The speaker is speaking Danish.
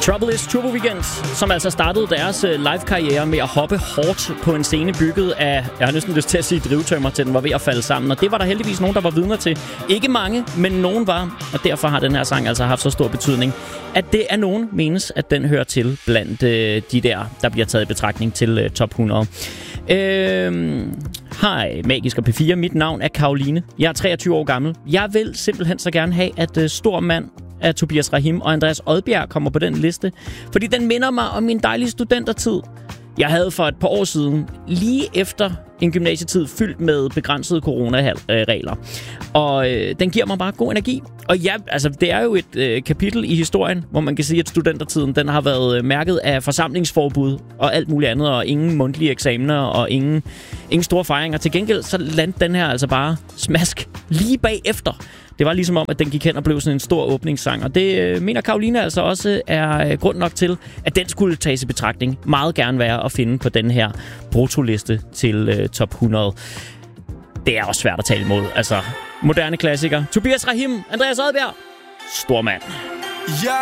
Trouble is Turbo Weekend, som altså startede deres live-karriere med at hoppe hårdt på en scene bygget af, jeg har næsten lyst til at sige drivtømmer, til den var ved at falde sammen. Og det var der heldigvis nogen, der var vidner til. Ikke mange, men nogen var. Og derfor har den her sang altså haft så stor betydning, at det er nogen menes, at den hører til blandt de der bliver taget i betragtning til top 100. Hej, Magisk og P4. Mit navn er Karoline. Jeg er 23 år gammel. Jeg vil simpelthen så gerne have, at Stor Mand af Tobias Rahim og Andreas Odbjerg kommer på den liste. Fordi den minder mig om min dejlige studentertid. Jeg havde for et par år siden, lige efter en gymnasietid fyldt med begrænsede coronaregler. Og den giver mig bare god energi. Og ja, altså det er jo et kapitel i historien, hvor man kan sige, at studentertiden den har været mærket af forsamlingsforbud og alt muligt andet, og ingen mundtlige eksamener og ingen store fejringer. Til gengæld så landte den her altså bare smask lige bagefter. Det var ligesom om, at den gik hen og blev sådan en stor åbningssang. Og det mener Karoline altså også er grund nok til, at den skulle tages i betragtning. Meget gerne være at finde på den her brutoliste til top 100. Det er også svært at tale imod. Altså, moderne klassiker. Tobias Rahim, Andreas Odbjerg, Stor Mand.